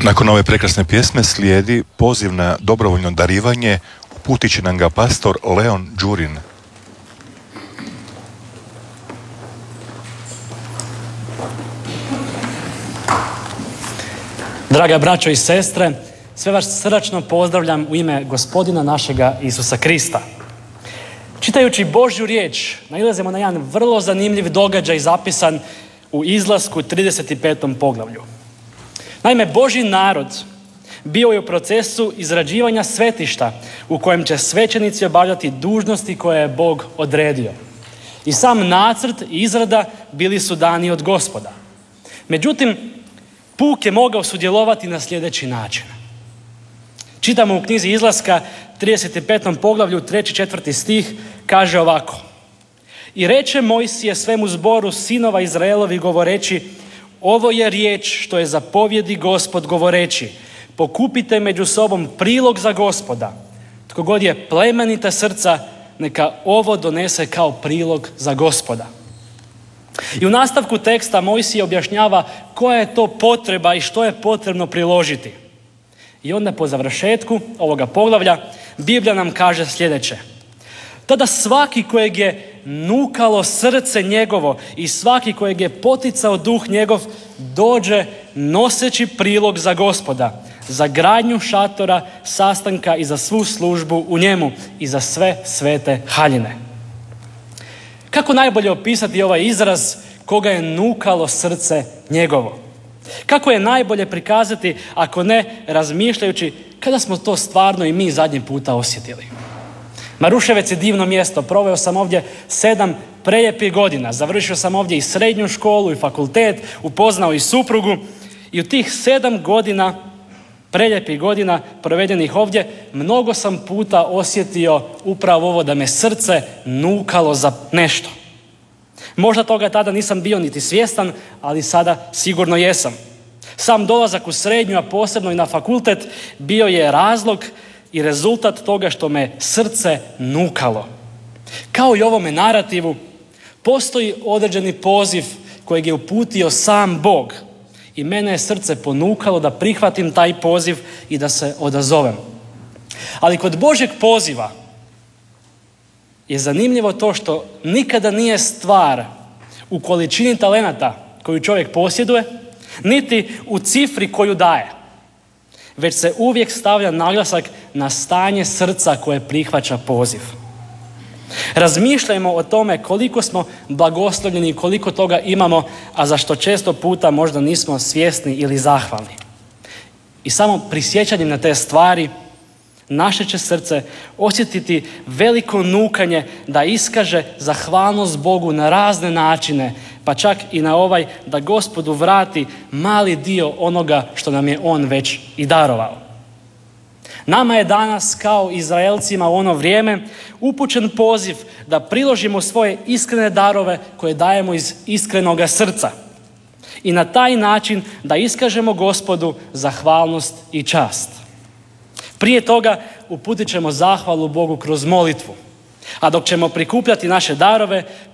Nakon ove prekrasne pjesme slijedi poziv na dobrovoljno darivanje, uputit će nam ga pastor Leon Đurin. Draga braćo i sestre, sve vas srdačno pozdravljam u ime Gospodina našega Isusa Krista. Čitajući Božju riječ, nailazimo na jedan vrlo zanimljiv događaj zapisan u Izlasku 35. poglavlju. Naime, Božji narod bio je u procesu izrađivanja svetišta u kojem će svećenici obavljati dužnosti koje je Bog odredio. I sam nacrt i izrada bili su dani od Gospoda. Međutim, puk je mogao sudjelovati na sljedeći način. Čitamo u knjizi Izlaska 35. poglavlju 3. 4. stih, kaže ovako: I reče Mojsije svemu zboru sinova Izraelovi govoreći, ovo je riječ što je zapovjedi Gospod govoreći, pokupite među sobom prilog za Gospoda. Tko god je plemenita srca, neka ovo donese kao prilog za Gospoda. I u nastavku teksta Mojsije objašnjava koja je to potreba i što je potrebno priložiti. I onda po završetku ovoga poglavlja Biblija nam kaže sljedeće: tada svaki kojeg je nukalo srce njegovo i svaki kojeg je poticao duh njegov dođe noseći prilog za Gospoda, za gradnju šatora, sastanka i za svu službu u njemu i za sve svete haljine. Kako najbolje opisati ovaj izraz koga je nukalo srce njegovo? Kako je najbolje prikazati ako ne razmišljajući kada smo to stvarno i mi zadnji puta osjetili? Maruševec je divno mjesto, proveo sam ovdje 7 prelijepih godina, završio sam ovdje i srednju školu i fakultet, upoznao i suprugu i u tih 7 godina, prelijepih godina provedenih ovdje, mnogo sam puta osjetio upravo ovo da me srce nukalo za nešto. Možda toga tada nisam bio niti svjestan, ali sada sigurno jesam. Sam dolazak u srednju, a posebno i na fakultet, bio je razlog i rezultat toga što me srce nukalo. Kao i ovome narativu, postoji određeni poziv kojeg je uputio sam Bog i mene je srce ponukalo da prihvatim taj poziv i da se odazovem. Ali kod Božjeg poziva je zanimljivo to što nikada nije stvar u količini talenata koju čovjek posjeduje, niti u cifri koju daje, već se uvijek stavlja naglasak na stanje srca koje prihvaća poziv. Razmišljajmo o tome koliko smo blagoslovljeni i koliko toga imamo, a za što često puta možda nismo svjesni ili zahvalni. I samo prisjećanjem na te stvari naše će srce osjetiti veliko nukanje da iskaže zahvalnost Bogu na razne načine, pa čak i na ovaj da Gospodu vrati mali dio onoga što nam je On već i darovao. Nama je danas kao Izraelcima u ono vrijeme upućen poziv da priložimo svoje iskrene darove koje dajemo iz iskrenoga srca i na taj način da iskažemo Gospodu zahvalnost i čast. Prije toga uputit ćemo zahvalu Bogu kroz molitvu, a dok ćemo prikupljati naše darove,